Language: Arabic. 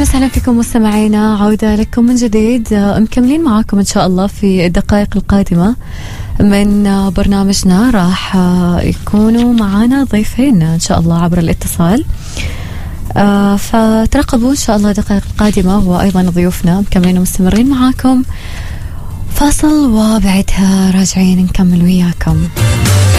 وسهلا فيكم مستمعينا، عودة لكم من جديد. مكملين معاكم إن شاء الله في الدقائق القادمة من برنامجنا. راح يكونوا معانا ضيفين إن شاء الله عبر الاتصال، فترقبوا إن شاء الله الدقائق القادمة، وأيضا ضيوفنا مكملين ومستمرين معاكم. فاصل وبعدها راجعين نكمل وياكم.